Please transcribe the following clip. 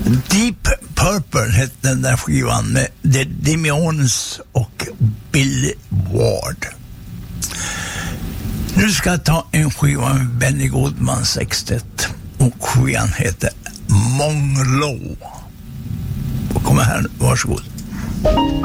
Deep Purple hette den där skivan med The Demions och Billy Ward. Nu ska jag ta en skiva med Benny Goodman Sextet och skivan heter Monglo. Och kommer här, varsågod.